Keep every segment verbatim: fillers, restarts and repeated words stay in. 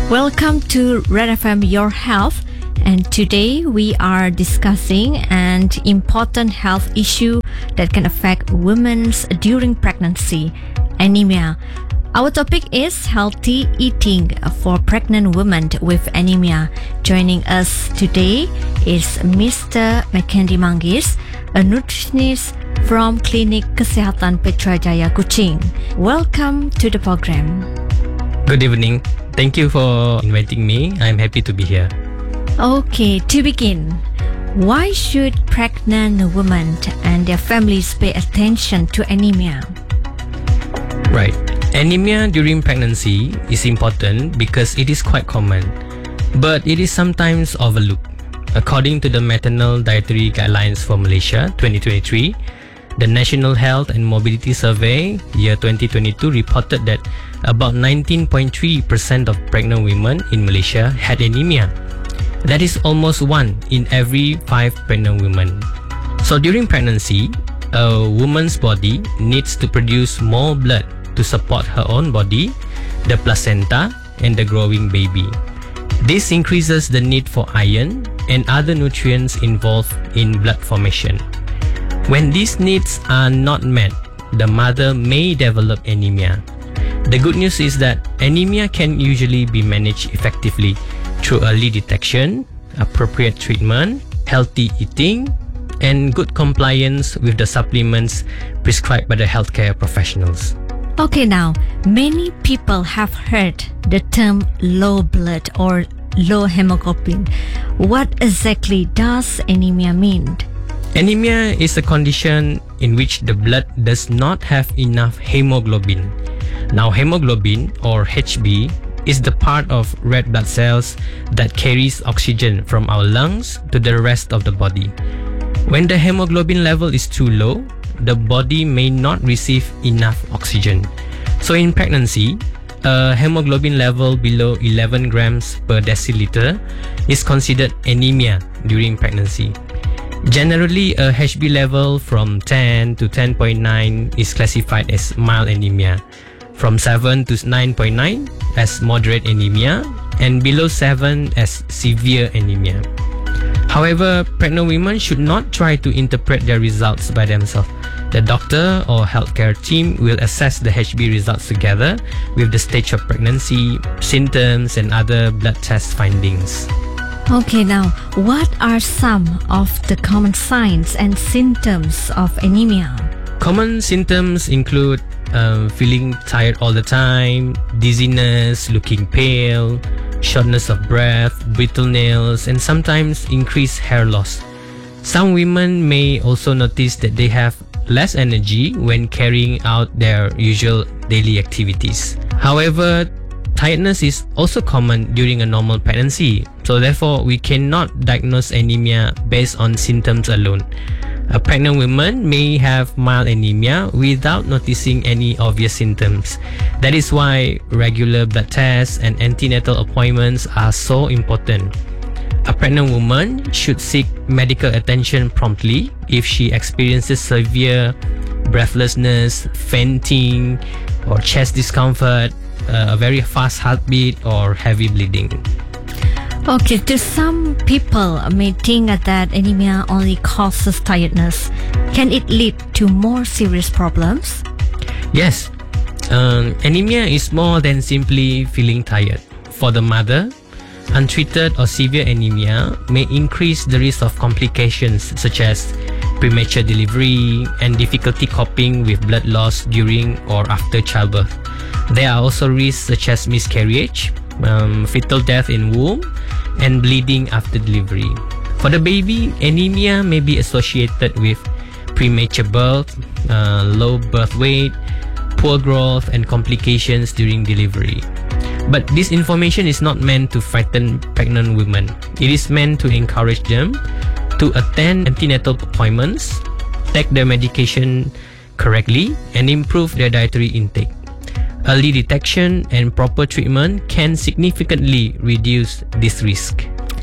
Welcome to Red F M Your Health, and today we are discussing an important health issue that can affect women during pregnancy, anemia. Our topic is healthy eating for pregnant women with anemia. Joining us today is Mister Mackendy Manggis, a nutritionist from Klinik Kesehatan Putrajaya Kuching. Welcome to the program. Good evening. Thank you for inviting me. I'm happy to be here. Okay, to begin, why should pregnant women and their families pay attention to anemia? Right. Anemia during pregnancy is important because it is quite common, but it is sometimes overlooked. According to the Maternal Dietary Guidelines for Malaysia twenty twenty-three, the National Health and Mobility Survey year twenty twenty-two reported that about nineteen point three percent of pregnant women in Malaysia had anemia. That is almost one in every five pregnant women. So during pregnancy, a woman's body needs to produce more blood to support her own body, the placenta, and the growing baby. This increases the need for iron and other nutrients involved in blood formation. When these needs are not met, the mother may develop anemia. The good news is that anemia can usually be managed effectively through early detection, appropriate treatment, healthy eating, and good compliance with the supplements prescribed by the healthcare professionals. Okay, now, many people have heard the term low blood or low hemoglobin. What exactly does anemia mean? Anemia is a condition in which the blood does not have enough hemoglobin. Now, hemoglobin, or H B, is the part of red blood cells that carries oxygen from our lungs to the rest of the body. When the hemoglobin level is too low, the body may not receive enough oxygen. So in pregnancy, a hemoglobin level below eleven grams per deciliter is considered anemia during pregnancy. Generally, a H B level from ten to ten point nine is classified as mild anemia, from seven to nine point nine as moderate anemia, and below seven as severe anemia. However, pregnant women should not try to interpret their results by themselves. The doctor or healthcare team will assess the H B results together with the stage of pregnancy, symptoms, and other blood test findings. Okay, now, what are some of the common signs and symptoms of anemia? Common symptoms include uh, feeling tired all the time, dizziness, looking pale, shortness of breath, brittle nails, and sometimes increased hair loss. Some women may also notice that they have less energy when carrying out their usual daily activities. However, tiredness is also common during a normal pregnancy, so therefore we cannot diagnose anemia based on symptoms alone. A pregnant woman may have mild anemia without noticing any obvious symptoms. That is why regular blood tests and antenatal appointments are so important. A pregnant woman should seek medical attention promptly if she experiences severe breathlessness, fainting, or chest discomfort, uh, a very fast heartbeat, or heavy bleeding. Okay, to some people may think that anemia only causes tiredness. Can it lead to more serious problems? Yes, um, anemia is more than simply feeling tired. For the mother, untreated or severe anemia may increase the risk of complications such as premature delivery and difficulty coping with blood loss during or after childbirth. There are also risks such as miscarriage, um, fetal death in womb, and bleeding after delivery. For the baby, anemia may be associated with premature birth, uh, low birth weight, poor growth, and complications during delivery. But this information is not meant to frighten pregnant women. It is meant to encourage them to attend antenatal appointments, take their medication correctly, and improve their dietary intake. Early detection and proper treatment can significantly reduce this risk.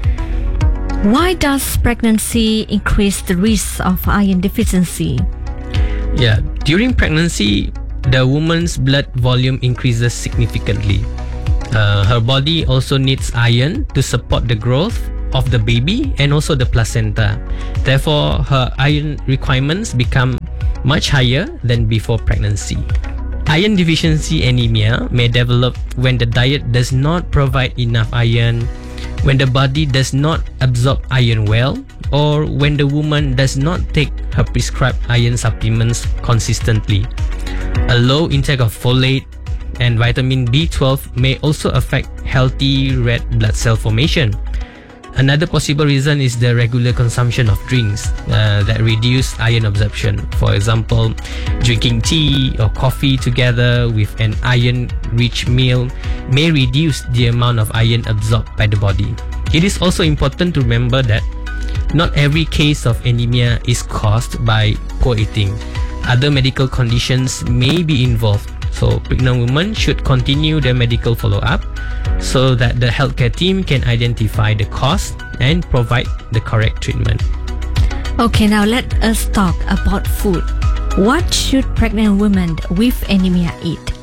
Why does pregnancy increase the risk of iron deficiency? Yeah, during pregnancy, the woman's blood volume increases significantly. Uh, her body also needs iron to support the growth of the baby and also the placenta. Therefore, her iron requirements become much higher than before pregnancy. Iron deficiency anemia may develop when the diet does not provide enough iron, when the body does not absorb iron well, or when the woman does not take her prescribed iron supplements consistently. A low intake of folate and vitamin B twelve may also affect healthy red blood cell formation. Another possible reason is the regular consumption of drinks uh, that reduce iron absorption. For example, drinking tea or coffee together with an iron-rich meal may reduce the amount of iron absorbed by the body. It is also important to remember that not every case of anemia is caused by poor eating. Other medical conditions may be involved. So pregnant women should continue their medical follow-up so that the healthcare team can identify the cause and provide the correct treatment. Okay, now let us talk about food. What should pregnant women with anemia eat?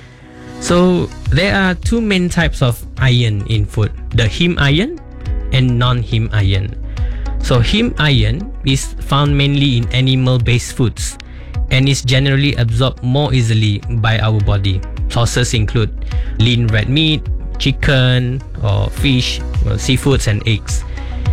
So there are two main types of iron in food, the heme iron and non-heme iron. So heme iron is found mainly in animal-based foods and is generally absorbed more easily by our body. Sources include lean red meat, chicken or fish, well, seafoods and eggs.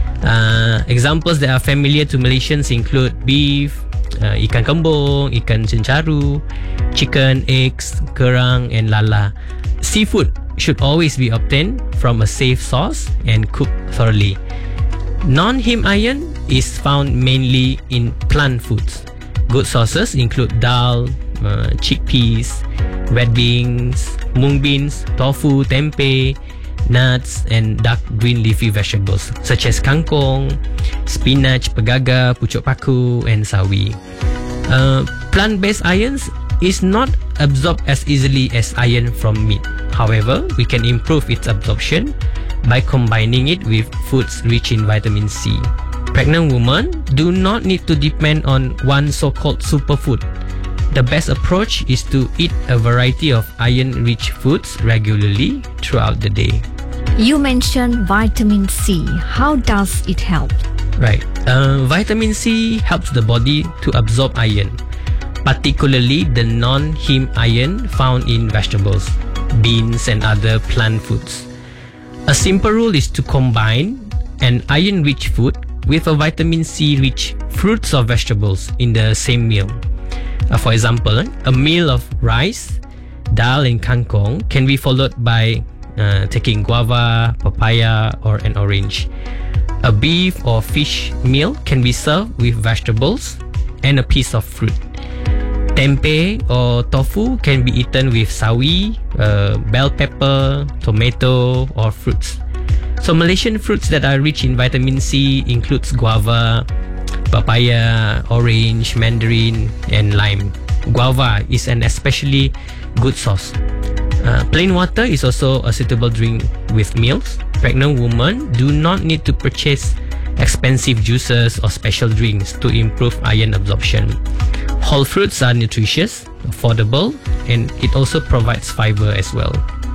Uh, examples that are familiar to Malaysians include beef, uh, ikan kembung, ikan cencaru, chicken, eggs, kerang and lala. Seafood should always be obtained from a safe source and cooked thoroughly. Non-heme iron is found mainly in plant foods. Good sources include dal, uh, chickpeas, red beans, mung beans, tofu, tempeh, nuts, and dark green leafy vegetables such as kangkong, spinach, pegaga, pucuk paku, and sawi. Uh, plant-based irons is not absorbed as easily as iron from meat. However, we can improve its absorption by combining it with foods rich in vitamin C. Pregnant women do not need to depend on one so-called superfood. The best approach is to eat a variety of iron-rich foods regularly throughout the day. You mentioned vitamin C. How does it help? Right. Uh, vitamin C helps the body to absorb iron, particularly the non-heme iron found in vegetables, beans, and other plant foods. A simple rule is to combine an iron-rich food with a vitamin C-rich fruits or vegetables in the same meal. Uh, for example, a meal of rice, dal and kangkong can be followed by uh, taking guava, papaya or an orange. A beef or fish meal can be served with vegetables and a piece of fruit. Tempeh or tofu can be eaten with sawi, uh, bell pepper, tomato or fruits. So Malaysian fruits that are rich in vitamin C includes guava, papaya, orange, mandarin, and lime. Guava is an especially good source. Uh, plain water is also a suitable drink with meals. Pregnant women do not need to purchase expensive juices or special drinks to improve iron absorption. Whole fruits are nutritious, affordable, and it also provides fiber as well.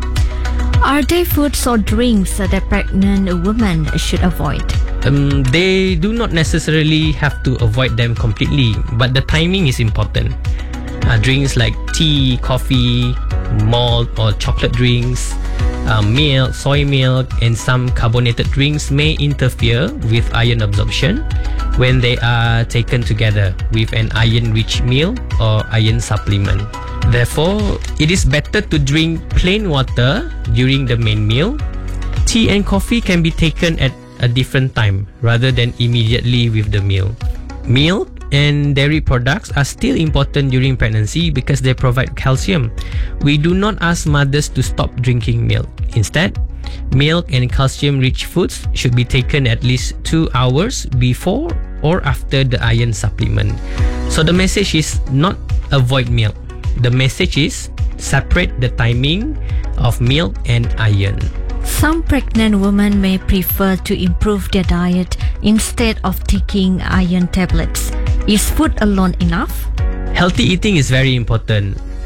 Are there foods or drinks that pregnant women should avoid? Um, they do not necessarily have to avoid them completely, but the timing is important. Uh, drinks like tea, coffee, malt or chocolate drinks, uh, milk, soy milk, and some carbonated drinks may interfere with iron absorption when they are taken together with an iron-rich meal or iron supplement. Therefore, it is better to drink plain water during the main meal. Tea and coffee can be taken at a different time rather than immediately with the meal. Milk and dairy products are still important during pregnancy because they provide calcium. We do not ask mothers to stop drinking milk. Instead, milk and calcium-rich foods should be taken at least two hours before or after the iron supplement. So the message is not avoid milk. The message is separate the timing of milk and iron. Some pregnant women may prefer to improve their diet instead of taking iron tablets. Is food alone enough? Healthy eating is very important.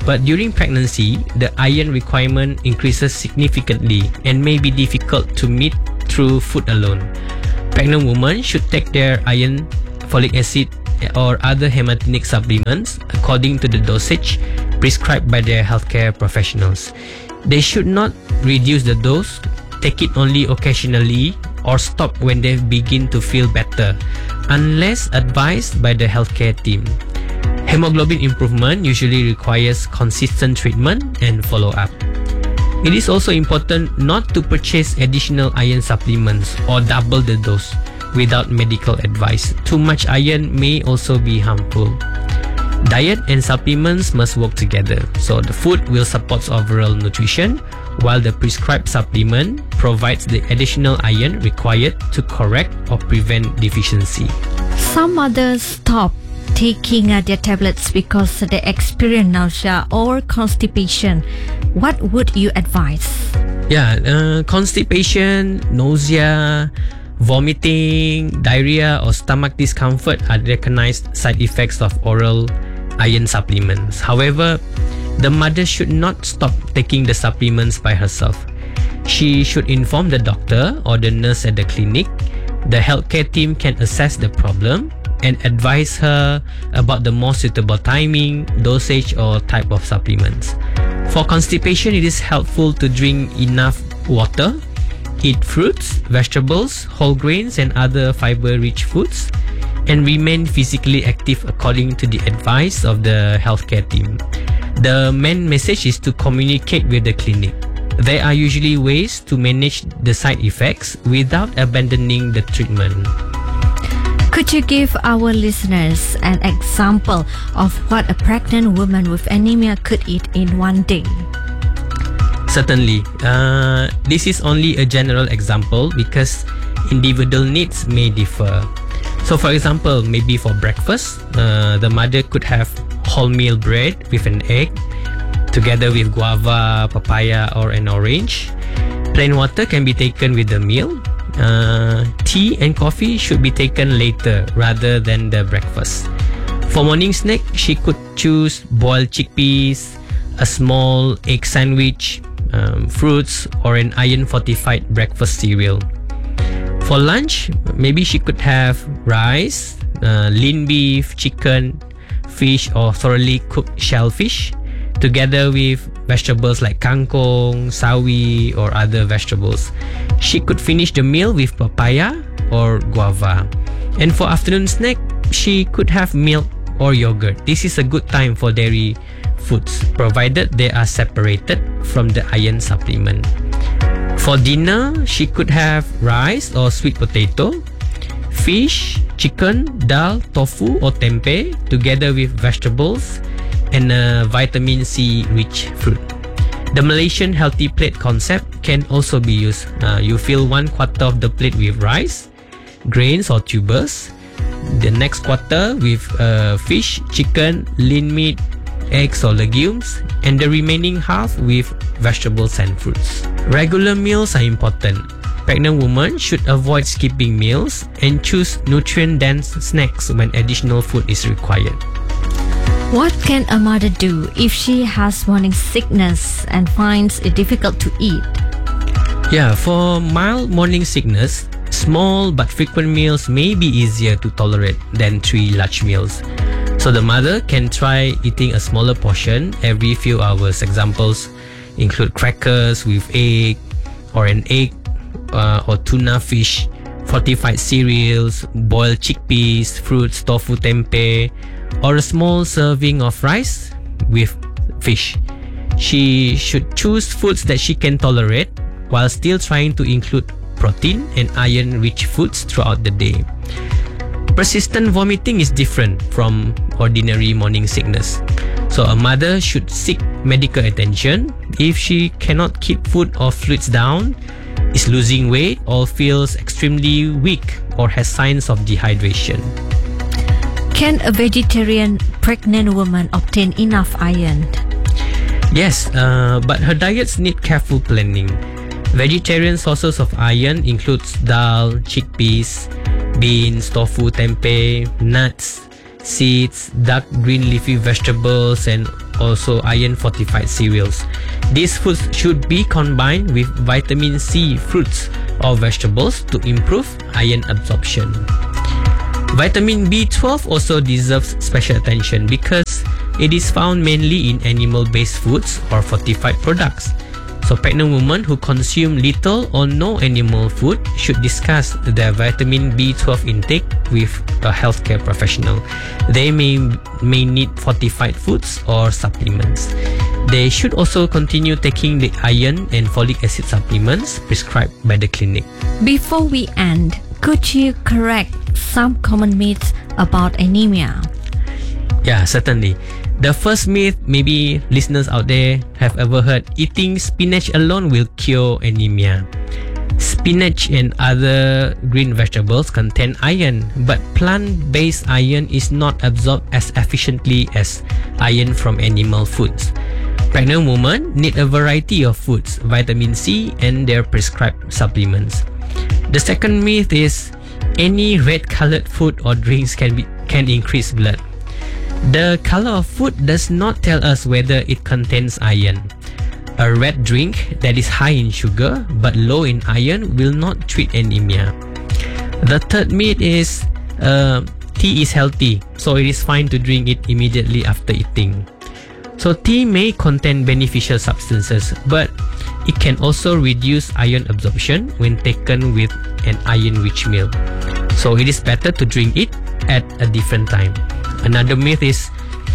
But during pregnancy, the iron requirement increases significantly and may be difficult to meet through food alone. Pregnant women should take their iron, folic acid, or other hematinic supplements according to the dosage prescribed by their healthcare professionals. They should not reduce the dose, take it only occasionally, or stop when they begin to feel better, unless advised by the healthcare team. Hemoglobin improvement usually requires consistent treatment and follow-up. It is also important not to purchase additional iron supplements or double the dose without medical advice. Too much iron may also be harmful. Diet and supplements must work together. So the food will support overall nutrition, while the prescribed supplement provides the additional iron required to correct or prevent deficiency. Some mothers stop taking uh, their tablets because they experience nausea or constipation. What would you advise? Yeah, uh, constipation, nausea, vomiting, diarrhea, or stomach discomfort are recognized side effects of oral iron supplements. However, the mother should not stop taking the supplements by herself. She should inform the doctor or the nurse at the clinic. The healthcare team can assess the problem and advise her about the more suitable timing, dosage, or type of supplements. For constipation, it is helpful to drink enough water, eat fruits, vegetables, whole grains, and other fiber-rich foods, and remain physically active according to the advice of the healthcare team. The main message is to communicate with the clinic. There are usually ways to manage the side effects without abandoning the treatment. Could you give our listeners an example of what a pregnant woman with anemia could eat in one day? Certainly. Uh, this is only a general example because individual needs may differ. So for example, maybe for breakfast, uh, the mother could have wholemeal bread with an egg, together with guava, papaya, or an orange. Plain water can be taken with the meal. Uh, tea and coffee should be taken later rather than the breakfast. For morning snack, she could choose boiled chickpeas, a small egg sandwich, um, fruits, or an iron-fortified breakfast cereal. For lunch, maybe she could have rice, uh, lean beef, chicken, fish, or thoroughly cooked shellfish, together with vegetables like kangkong, sawi, or other vegetables. She could finish the meal with papaya or guava. And for afternoon snack, she could have milk or yogurt. This is a good time for dairy foods, provided they are separated from the iron supplement. For dinner, she could have rice or sweet potato, fish, chicken, dal, tofu, or tempeh, together with vegetables and a vitamin C rich fruit. The Malaysian healthy plate concept can also be used. Uh, you fill one quarter of the plate with rice, grains or tubers, the next quarter with uh, fish, chicken, lean meat, eggs or legumes, and the remaining half with vegetables and fruits. Regular meals are important. Pregnant women should avoid skipping meals and choose nutrient-dense snacks when additional food is required. What can a mother do if she has morning sickness and finds it difficult to eat? Yeah, for mild morning sickness, small but frequent meals may be easier to tolerate than three large meals. So the mother can try eating a smaller portion every few hours. Examples include crackers with egg, or an egg uh, or tuna fish, fortified cereals, boiled chickpeas, fruits, tofu tempeh, or a small serving of rice with fish. She should choose foods that she can tolerate while still trying to include protein and iron-rich foods throughout the day. Persistent vomiting is different from ordinary morning sickness. So a mother should seek medical attention if she cannot keep food or fluids down, is losing weight, or feels extremely weak or has signs of dehydration. Can a vegetarian pregnant woman obtain enough iron? Yes, uh, but her diets need careful planning. Vegetarian sources of iron includes dal, chickpeas, beans, tofu, tempeh, nuts, seeds, dark green leafy vegetables, and also iron fortified cereals. These foods should be combined with vitamin C fruits or vegetables to improve iron absorption. Vitamin B twelve also deserves special attention because it is found mainly in animal-based foods or fortified products. So pregnant women who consume little or no animal food should discuss their vitamin B twelve intake with a healthcare professional. They may, may need fortified foods or supplements. They should also continue taking the iron and folic acid supplements prescribed by the clinic. Before we end, could you correct some common myths about anemia? Yeah, certainly. The first myth maybe listeners out there have ever heard: eating spinach alone will cure anemia. Spinach and other green vegetables contain iron, but plant-based iron is not absorbed as efficiently as iron from animal foods. Pregnant women need a variety of foods, vitamin C, and their prescribed supplements. The second myth is any red-colored food or drinks can be can increase blood. The color of food does not tell us whether it contains iron. A red drink that is high in sugar but low in iron will not treat anemia. The third myth is uh, tea is healthy, so it is fine to drink it immediately after eating. So tea may contain beneficial substances, but it can also reduce iron absorption when taken with an iron-rich meal. So it is better to drink it at a different time. Another myth is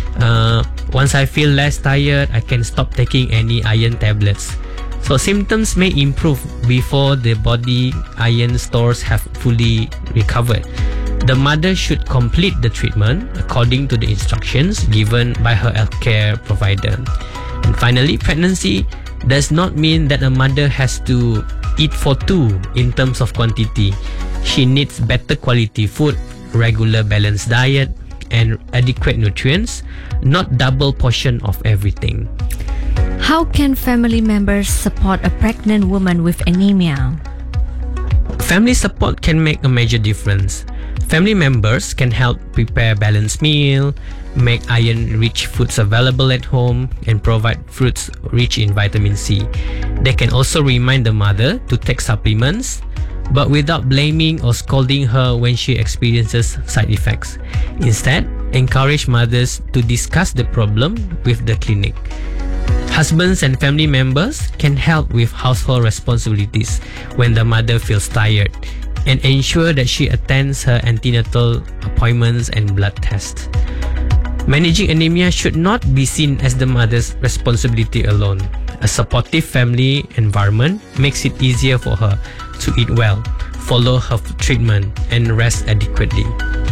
uh, once I feel less tired, I can stop taking any iron tablets. So symptoms may improve before the body iron stores have fully recovered. The mother should complete the treatment according to the instructions given by her healthcare provider. And finally, pregnancy does not mean that a mother has to eat for two in terms of quantity. She needs better quality food, regular balanced diet, and adequate nutrients, not double portion of everything. How can family members support a pregnant woman with anemia? Family support can make a major difference. Family members can help prepare balanced meal, make iron-rich foods available at home, and provide fruits rich in vitamin C. They can also remind the mother to take supplements, but without blaming or scolding her when she experiences side effects. Instead, encourage mothers to discuss the problem with the clinic. Husbands and family members can help with household responsibilities when the mother feels tired, and ensure that she attends her antenatal appointments and blood tests. Managing anemia should not be seen as the mother's responsibility alone. A supportive family environment makes it easier for her to eat well, follow her treatment, and rest adequately.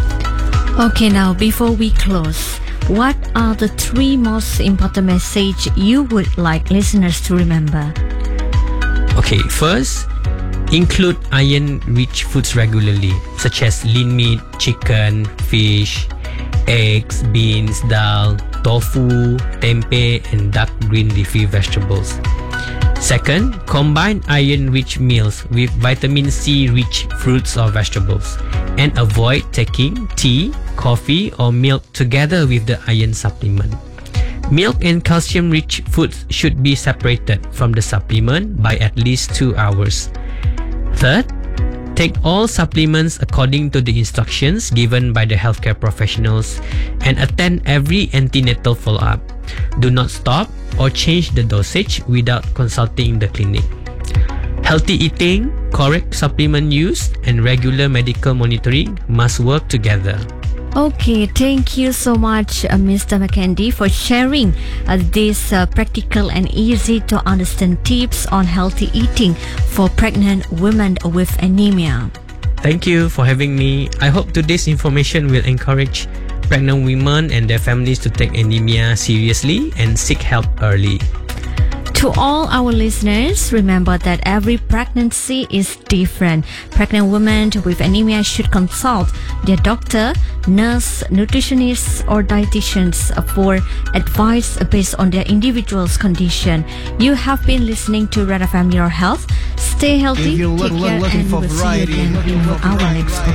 Okay, now before we close, what are the three most important messages you would like listeners to remember? Okay, first, include iron-rich foods regularly, such as lean meat, chicken, fish, eggs, beans, dal, tofu, tempeh, and dark green leafy vegetables. Second, combine iron-rich meals with vitamin C-rich fruits or vegetables, and avoid taking tea, coffee, or milk together with the iron supplement. Milk and calcium-rich foods should be separated from the supplement by at least two hours. Third, take all supplements according to the instructions given by the healthcare professionals and attend every antenatal follow-up. Do not stop or change the dosage without consulting the clinic. Healthy eating, correct supplement use, and regular medical monitoring must work together. Okay, thank you so much, uh, Mister McKendy, for sharing uh, these uh, practical and easy to understand tips on healthy eating for pregnant women with anemia. Thank you for having me. I hope today's information will encourage pregnant women and their families to take anemia seriously and seek help early. To all our listeners, remember that every pregnancy is different. Pregnant women with anemia should consult their doctor, nurse, nutritionist, or dietitians for advice based on their individual's condition. You have been listening to Red F M Your Health. Stay healthy, If you're take look, care, looking and for we'll see you variety, again looking in for our variety. next